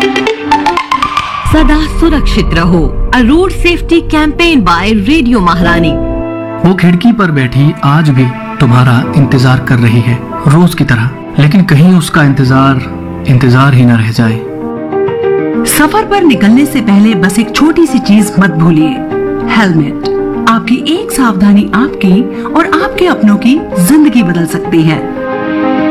सदा सुरक्षित रहो। अ road safety campaign bye radio महारानी। वो खिड़की पर बैठी आज भी तुम्हारा इंतजार कर रही है, रोज की तरह, लेकिन कहीं उसका इंतजार ही न रह जाए। सफर पर निकलने से पहले बस एक छोटी सी चीज मत भूलिए, हेलमेट। आपकी एक सावधानी आपकी और आपके अपनों की जिंदगी बदल सकती है।